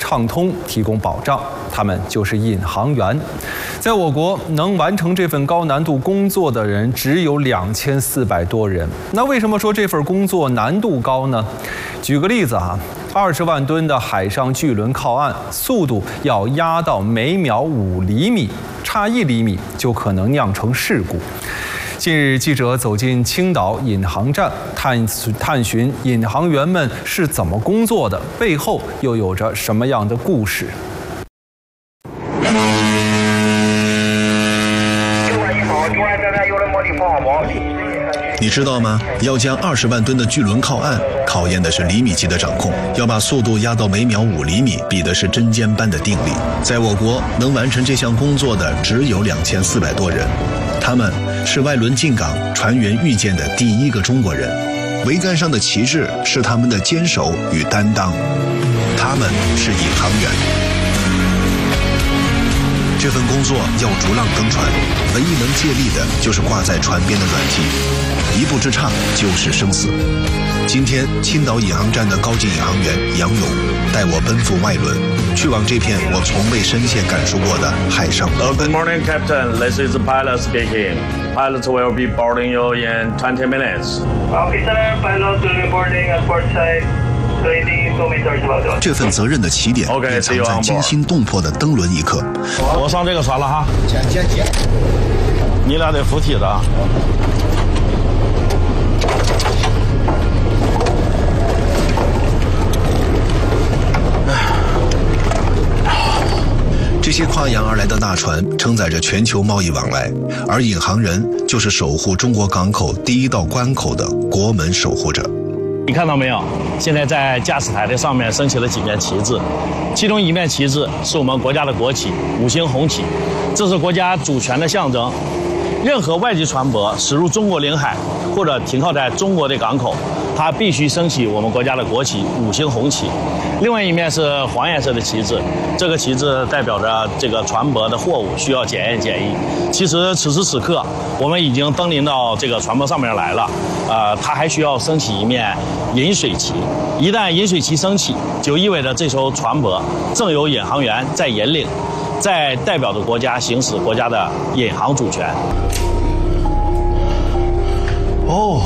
畅通提供保障，他们就是引航员。在我国，能完成这份高难度工作的人只有2400多人。那为什么说这份工作难度高呢？举个例子，20万吨的海上巨轮靠岸，速度要压到每秒5厘米，差1厘米就可能酿成事故。近日，记者走进青岛引航站，探寻引航员们是怎么工作的，背后又有着什么样的故事？ 你知道吗？要将20万吨的巨轮靠岸，考验的是厘米级的掌控，要把速度压到每秒5厘米，比的是针尖般的定力。在我国，能完成这项工作的只有2400多人，他们是外轮进港、船员遇见的第一个中国人。桅杆上的旗帜是他们的坚守与担当，他们是引航员。这份工作要逐浪登船，唯一能借力的就是挂在船边的软梯，一步之差就是生死。今天，青岛引航站的高级引航员杨勇带我奔赴外轮，去往这片我从未深切感受过的海上。 Good morning, Captain. This is the pilot speaking. Pilot will be boarding you in 20 minutes. Okay, sir. Pilot will be boarding at port side. 这份责任的起点隐藏在惊心动魄的登轮一刻。 我上这个船了哈，你俩得扶梯的。 这些跨洋而来的大船承载着全球贸易往来，而引航人就是守护中国港口第一道关口的国门守护者。 你看到没有？现在在驾驶台的上面升起了几面旗帜，其中一面旗帜是我们国家的国旗5星红旗，这是国家主权的象征。任何外籍船舶驶入中国领海或者停靠在中国的港口，它必须升起我们国家的国旗5星红旗。另外一面是黄颜色的旗帜，这个旗帜代表着这个船舶的货物需要检验检疫。其实此时此刻，我们已经登临到这个船舶上面来了，它还需要升起一面引水旗。一旦引水旗升起，就意味着这艘船舶正有引航员在引领，在代表着国家行使国家的引航主权。Oh,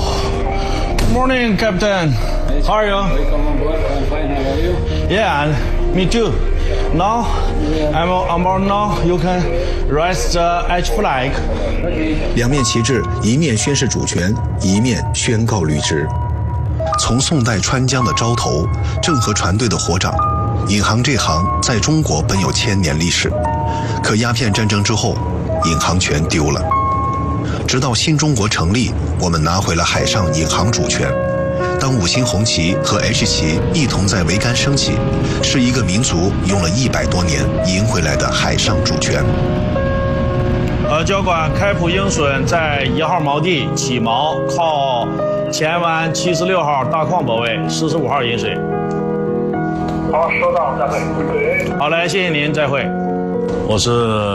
morning, Captain. How are you? Welcome on board. I'm fine. How are you? Yeah, me too. Now, I'm on board now. You can raise the H flag. 两面旗帜，一面宣示主权，一面宣告履职。从宋代川江的棹头，郑和船队的火掌，引航这行在中国本有1000年历史，可鸦片战争之后，引航权丢了。直到新中国成立，我们拿回了海上引航主权。当5星红旗和 H 旗一同在桅杆升起，是一个民族用了100多年赢回来的海上主权。 教官，开普鹰隼在1号锚地起锚，靠前湾76号大矿泊位，45号引水。 好，收到，再会。 好嘞，谢谢您，再会。我是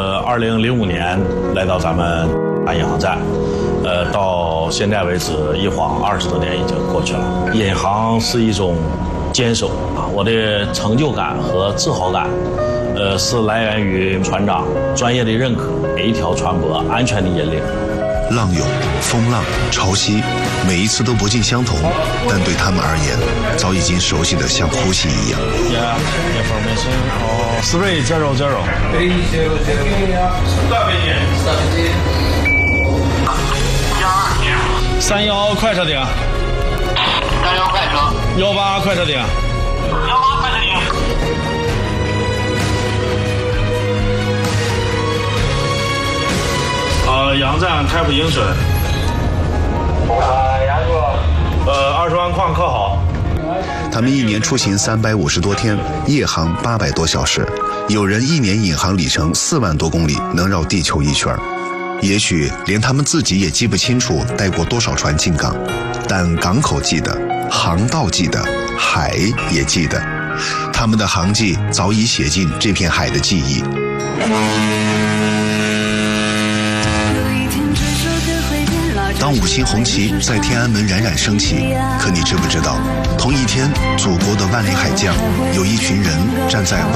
2005年来到咱们引航站，到现在为止一晃20多年已经过去了。引航是一种坚守啊，我的成就感和自豪感，是来源于船长专业的认可，每一条船舶安全的引领。 浪涌、风浪、潮汐，每一次都不尽相同，但对他们而言，早已经熟悉的像呼吸一样。 Information 300. 31快车顶 31快车 ，18快车顶 ，18快车顶。 洋站开普鹰隼。 杨叔。 20万矿刻好。 他们一年出行350多天，夜航800多小时，有人一年引航里程4万多公里，能绕地球一圈。也许连他们自己也记不清楚带过多少船进港，但港口记得，航道记得，海也记得。他们的航迹早已写进这片海的记忆。当5星红旗在天安门冉冉升起，可你知不知道，同一天，祖国的万里海疆有一群人站在